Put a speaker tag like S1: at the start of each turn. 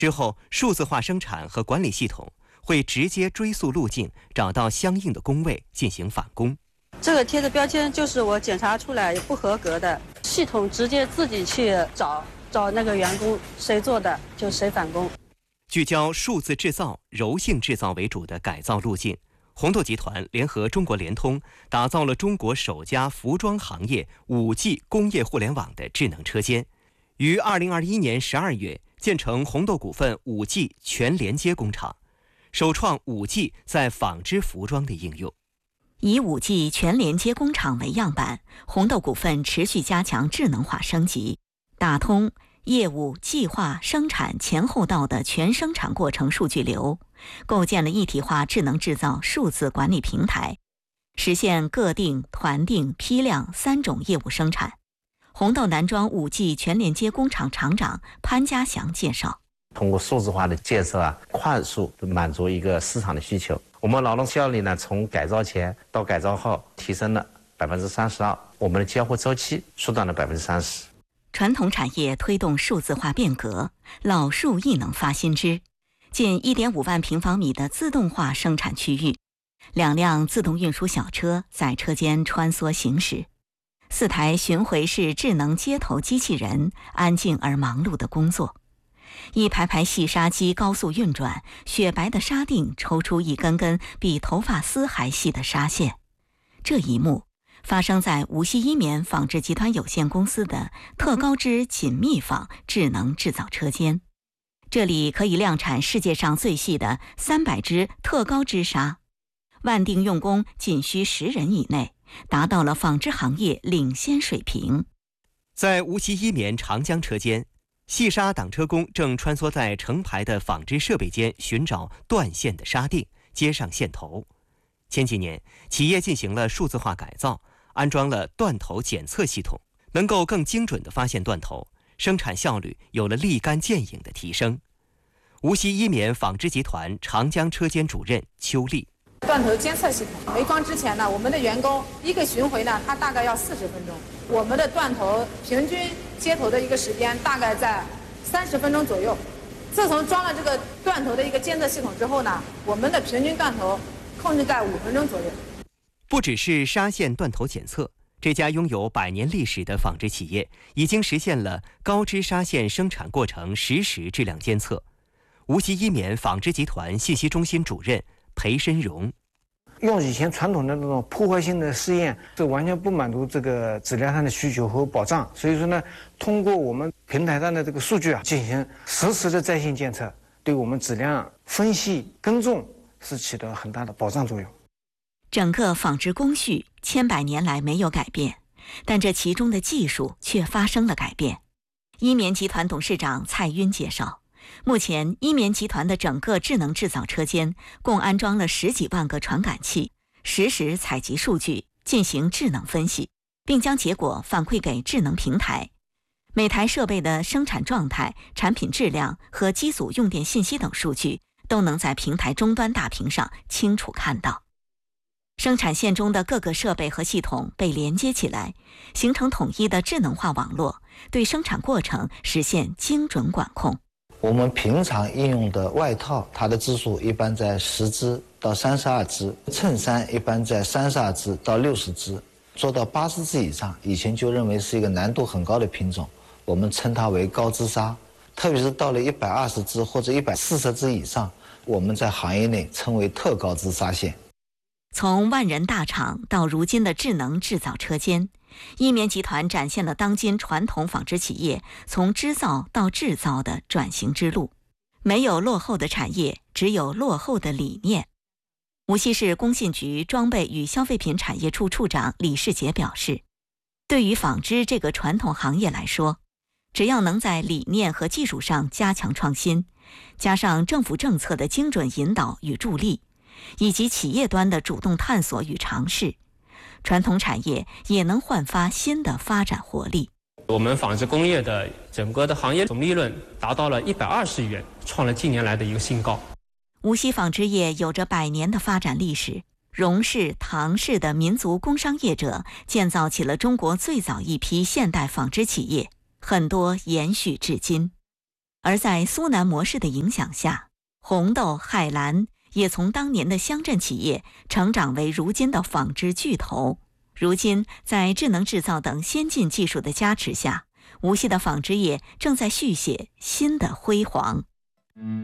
S1: 之后，数字化生产和管理系统会直接追溯路径，找到相应的工位进行返工。
S2: 这个贴的标签就是我检查出来不合格的，系统直接自己去找那个员工，谁做的就谁返工。
S1: 聚焦数字制造、柔性制造为主的改造路径，红豆集团联合中国联通，打造了中国首家服装行业 5G 工业互联网的智能车间，于2021年12月建成红豆股份 5G 全连接工厂，首创 5G 在纺织服装的应用。
S3: 以 5G 全连接工厂为样板，红豆股份持续加强智能化升级，打通业务、计划、生产前后道的全生产过程数据流，构建了一体化智能制造数字管理平台，实现个定、团定、批量3种业务生产。红豆南庄 5G 全连接工厂厂长潘家祥介绍，
S4: 通过数字化的建设快速满足一个市场的需求。我们劳动效率呢，从改造前到改造后提升了32%，我们的交货周期缩短了30%。
S3: 传统产业推动数字化变革，老树亦能发新枝。近1.5万平方米的自动化生产区域，2辆自动运输小车在车间穿梭行驶，4台巡回式智能接头机器人安静而忙碌地工作，一排排细纱机高速运转，雪白的纱锭抽出一根根比头发丝还细的纱线。这一幕发生在无锡一棉纺织集团有限公司的特高织紧密纺智能制造车间，这里可以量产世界上最细的300支特高织纱，万定用工仅需10人以内，达到了纺织行业领先水平。
S1: 在无锡一棉长江车间，细纱挡车工正穿梭在成排的纺织设备间，寻找断线的纱锭，接上线头。前几年，企业进行了数字化改造，安装了断头检测系统，能够更精准地发现断头，生产效率有了立竿见影的提升。无锡一棉纺织集团长江车间主任邱丽，
S5: 断头监测系统没装之前呢，我们的员工一个巡回呢，他大概要40分钟，我们的断头平均接头的一个时间大概在30分钟左右。自从装了这个断头的一个监测系统之后呢，我们的平均断头控制在5分钟左右。
S1: 不只是纱线断头检测，这家拥有100年历史的纺织企业已经实现了高织纱线生产过程实时质量监测。无锡一棉纺织集团信息中心主任裴申荣，
S6: 用以前传统的那种破坏性的试验，这完全不满足这个质量上的需求和保障。所以说呢，通过我们平台上的这个数据进行实时的在线监测，对我们质量分析跟踪是起到很大的保障作用。
S3: 整个纺织工序千百年来没有改变，但这其中的技术却发生了改变。一棉集团董事长蔡晕介绍，目前一棉集团的整个智能制造车间共安装了10几万个传感器，实时采集数据，进行智能分析，并将结果反馈给智能平台。每台设备的生产状态、产品质量和机组用电信息等数据都能在平台终端大屏上清楚看到。生产线中的各个设备和系统被连接起来，形成统一的智能化网络，对生产过程实现精准管控。
S7: 我们平常应用的外套，它的支数一般在10支到32支，衬衫一般在32支到60支，做到80支以上，以前就认为是一个难度很高的品种，我们称它为高织纱。特别是到了120支或者140支以上，我们在行业内称为特高织纱线。
S3: 从万人大厂到如今的智能制造车间，一棉集团展现了当今传统纺织企业从织造到制造的转型之路。没有落后的产业，只有落后的理念。无锡市工信局装备与消费品产业处处长李世杰表示，对于纺织这个传统行业来说，只要能在理念和技术上加强创新，加上政府政策的精准引导与助力，以及企业端的主动探索与尝试，传统产业也能焕发新的发展活力。
S8: 我们纺织工业的整个的行业总利润达到了120亿元，创了近年来的一个新高。
S3: 无锡纺织业有着100年的发展历史，荣氏、唐氏的民族工商业者建造起了中国最早一批现代纺织企业，很多延续至今。 而在苏南模式的影响下，红豆、海蓝也从当年的乡镇企业成长为如今的纺织巨头。如今，在智能制造等先进技术的加持下，无锡的纺织业正在续写新的辉煌。